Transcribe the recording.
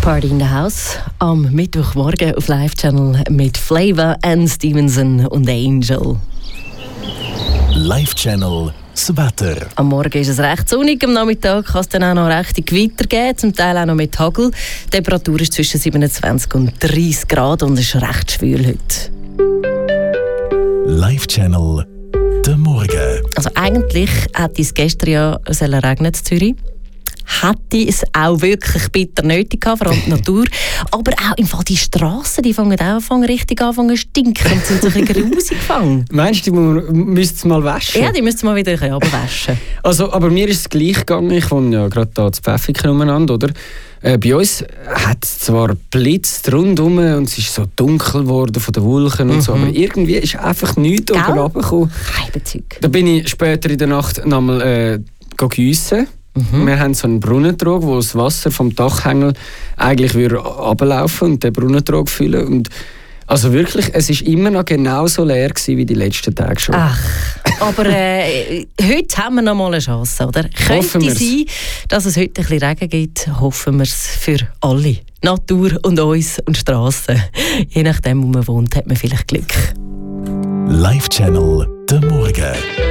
Party in the House am Mittwochmorgen auf Live-Channel mit Flavor, Ann Stevenson und Angel. Live-Channel das Wetter. Am Morgen ist es recht sonnig, am Nachmittag kann es dann auch noch recht Gewitter geben, zum Teil auch noch mit Hagel. Die Temperatur ist zwischen 27 und 30 Grad und es ist recht schwül heute. Live-Channel der Morgen. Also eigentlich hätte es gestern ja regnen in Zürich. Hätte es auch wirklich bitter nötig gehabt, vor allem die Natur. Aber auch im Fall die Strassen, die fangen auch richtig an zu stinken und sind so ein bisschen grusig gefangen. Meinst du, die müssten es mal waschen? Ja, die müssten mal wieder abwaschen. Also, aber mir ist es gleich gegangen. Ich wohne ja gerade hier zu Pfäffiken umeinander, oder? Bei uns hat es zwar geblitzt rundherum und es ist so dunkel geworden von den Wolken und so, aber irgendwie ist einfach nichts oben runtergekommen. Kein Bezug. Da bin ich später in der Nacht nochmal giessen. Wir haben so einen Brunnentrog, wo das Wasser vom Dachhängel eigentlich runterlaufen und den Brunnentrog füllen. Und also wirklich, es war immer noch genauso leer gewesen wie die letzten Tage schon. Ach, aber heute haben wir noch mal eine Chance, oder? Hoffen Könnte wir's. sein, dass es heute ein bisschen Regen gibt. Hoffen wir es für alle. Natur und uns und Strassen. Je nachdem, wo man wohnt, hat man vielleicht Glück. Live-Channel der Morgen.